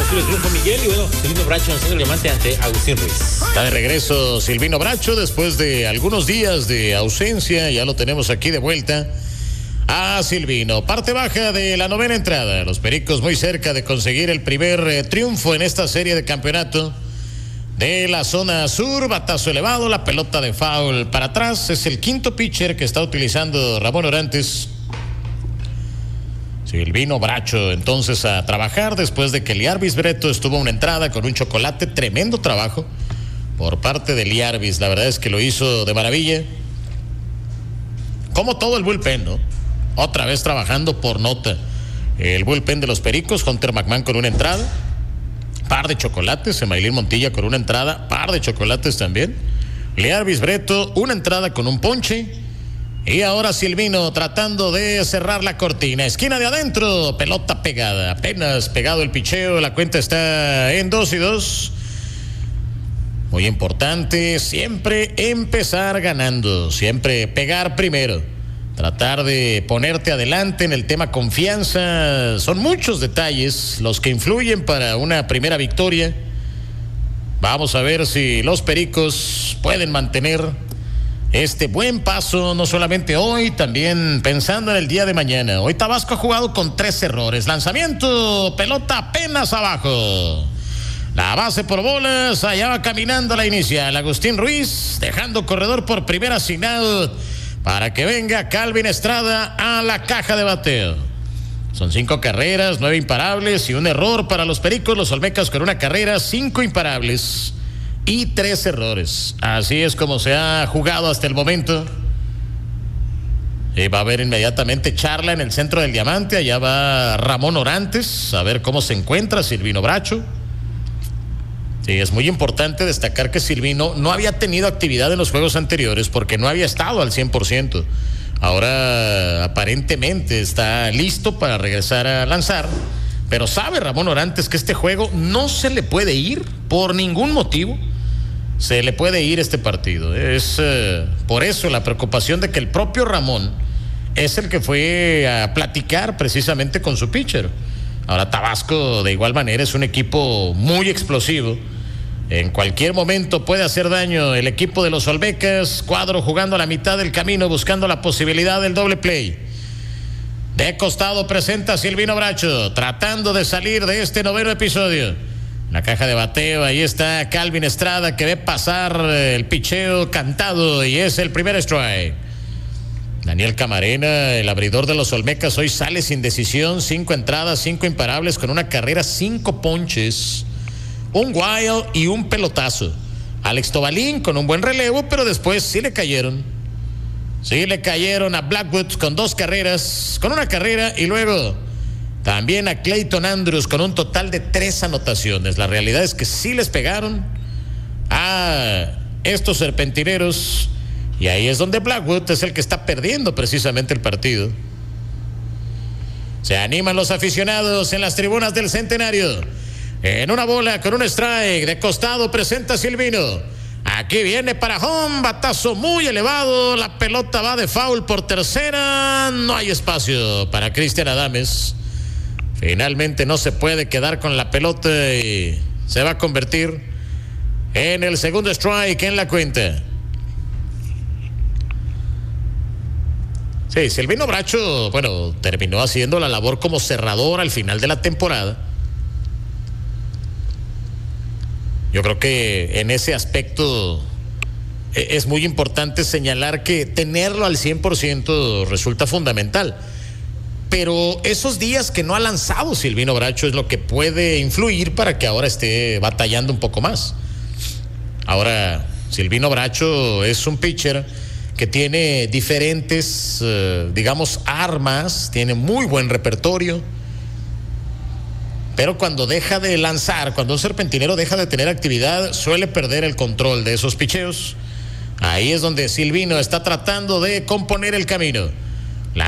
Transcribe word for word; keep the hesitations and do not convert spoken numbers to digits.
el triunfo Miguel y bueno, Silvino Bracho haciendo el diamante ante Agustín Ruiz. Está de regreso Silvino Bracho después de algunos días de ausencia, ya lo tenemos aquí de vuelta. A Silvino, parte baja de la novena entrada, los Pericos muy cerca de conseguir el primer eh, triunfo en esta serie de campeonato de la zona sur. Batazo elevado, la pelota de foul para atrás, es el quinto pitcher que está utilizando Ramón Orantes. Silvino Bracho entonces a trabajar después de que Liarvis Breto estuvo una entrada con un chocolate. Tremendo trabajo por parte de Liarvis, la verdad es que lo hizo de maravilla, como todo el bullpen, ¿no? Otra vez trabajando por nota el bullpen de los Pericos. Hunter McMahon con una entrada, par de chocolates. Emailín Montilla con una entrada, par de chocolates también. Liarvis Breto una entrada con un ponche. Y ahora Silvino tratando de cerrar la cortina. Esquina de adentro, pelota pegada, apenas pegado el picheo. La cuenta está en dos y dos. Muy importante siempre empezar ganando, siempre pegar primero, tratar de ponerte adelante en el tema confianza. Son muchos detalles los que influyen para una primera victoria. Vamos a ver si los Pericos pueden mantener este buen paso, no solamente hoy, también pensando en el día de mañana. Hoy Tabasco ha jugado con tres errores. Lanzamiento, pelota apenas abajo. La base por bolas, allá va caminando la inicial. Agustín Ruiz, dejando corredor por primera asignado para que venga Calvin Estrada a la caja de bateo. Son cinco carreras, nueve imparables y un error para los Pericos. Los Olmecas con una carrera, cinco imparables y tres errores. Así es como se ha jugado hasta el momento. Y va a haber inmediatamente charla en el centro del diamante. Allá va Ramón Orantes a ver cómo se encuentra Silvino Bracho. Sí, es muy importante destacar que Silvino no había tenido actividad en los juegos anteriores porque no había estado al cien por ciento. Ahora aparentemente está listo para regresar a lanzar, pero sabe Ramón Orantes que este juego no se le puede ir por ningún motivo. Se le puede ir este partido. Es eh, por eso la preocupación de que el propio Ramón es el que fue a platicar precisamente con su pitcher. Ahora Tabasco de igual manera es un equipo muy explosivo. En cualquier momento puede hacer daño el equipo de los Olmecas. Cuadro jugando a la mitad del camino, buscando la posibilidad del doble play. De costado presenta Silvino Bracho, tratando de salir de este noveno episodio. La caja de bateo, ahí está Calvin Estrada que ve pasar el picheo cantado y es el primer strike. Daniel Camarena, el abridor de los Olmecas, hoy sale sin decisión. Cinco entradas, cinco imparables con una carrera, cinco ponches, un wild y un pelotazo. Alex Tobalín con un buen relevo, pero después sí le cayeron. Sí le cayeron a Blackwood con dos carreras, con una carrera y luego también a Clayton Andrews con un total de tres anotaciones. La realidad es que sí les pegaron a estos serpentineros y ahí es donde Blackwood es el que está perdiendo precisamente el partido. Se animan los aficionados en las tribunas del Centenario. En una bola con un strike, de costado presenta Silvino. Aquí viene para home, batazo muy elevado, la pelota va de foul por tercera, no hay espacio para Cristian Adames. Finalmente no se puede quedar con la pelota y se va a convertir en el segundo strike en la cuenta. Sí, Silvino Bracho, bueno, terminó haciendo la labor como cerrador al final de la temporada. Yo creo que en ese aspecto es muy importante señalar que tenerlo al cien por ciento resulta fundamental. Pero esos días que no ha lanzado Silvino Bracho es lo que puede influir para que ahora esté batallando un poco más. Ahora, Silvino Bracho es un pitcher que tiene diferentes, eh, digamos, armas, tiene muy buen repertorio. Pero cuando deja de lanzar, cuando un serpentinero deja de tener actividad, suele perder el control de esos picheos. Ahí es donde Silvino está tratando de componer el camino.